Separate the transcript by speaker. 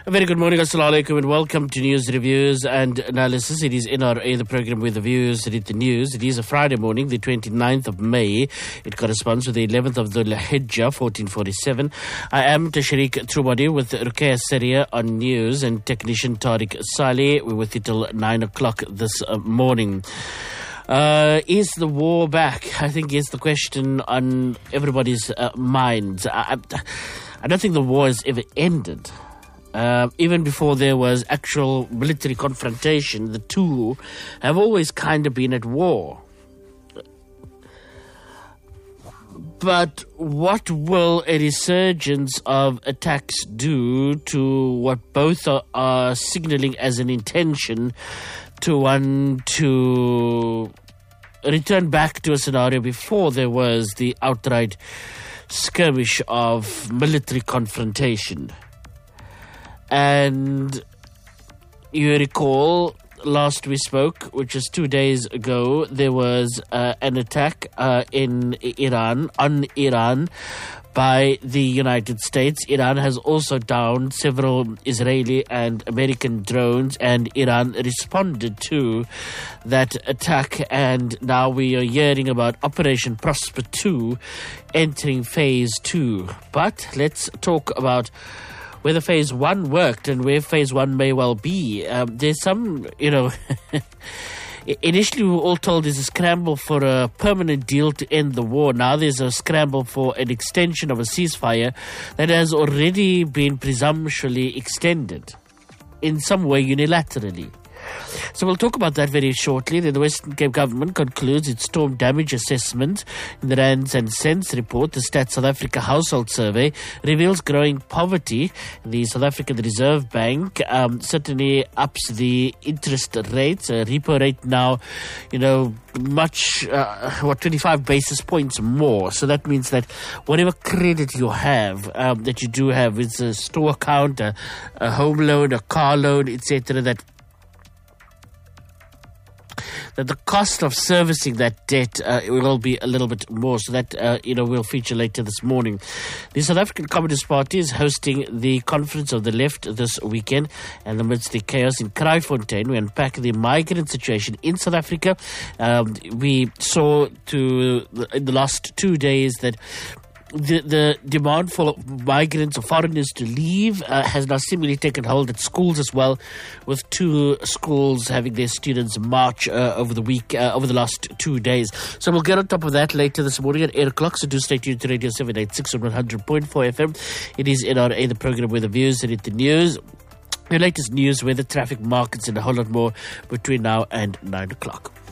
Speaker 1: A very good morning, assalamu alaikum, and welcome to News Reviews and Analysis. It is NRA, the program with the views, read the news. It is a Friday morning, the 29th of May. It corresponds with the 11th of Dhul Hijjah, 1447. I am Tashriq Trubadi with Ruqayya Saria on news and technician Tariq Saleh. We're with you till 9 o'clock this morning. Is the war back? I think is the question on everybody's minds. I don't think the war has ever ended. Even before there was actual military confrontation, the two have always kind of been at war. But what will a resurgence of attacks do to what both are signaling as an intention to return back to a scenario before there was the outright skirmish of military confrontation? And you recall, last we spoke, which was 2 days ago, there was an attack on Iran by the United States. Iran has also downed several Israeli and American drones, and Iran responded to that attack. And now we are hearing about Operation Prosper 2 entering Phase 2. But let's talk about whether Phase 1 worked and where Phase 1 may well be. There's some, initially we were all told there's a scramble for a permanent deal to end the war. Now there's a scramble for an extension of a ceasefire that has already been presumptuously extended in some way unilaterally. So we'll talk about that very shortly. Then the Western Cape government concludes its storm damage assessment in the Rands and Cents report. The Stats South Africa household survey reveals growing poverty. The South African Reserve Bank certainly ups the interest rates. Repo rate now, much, 25 basis points more. So that means that whatever credit you have, that you do have, it's a store account, a home loan, a car loan, etc., that the cost of servicing that debt will be a little bit more. So that, will feature later this morning. The South African Communist Party is hosting the Conference of the Left this weekend. And amidst the chaos in Kraaifontein, we unpack the migrant situation in South Africa. We saw in the last 2 days that the demand for migrants or foreigners to leave has now seemingly taken hold at schools as well, with 2 schools having their students march over the last 2 days. So we'll get on top of that later this morning at 8 o'clock. So do stay tuned to Radio 786 on 100.4 FM. It is NRA, the program with the views and the news. The latest news, weather, traffic, markets, and a whole lot more between now and 9 o'clock.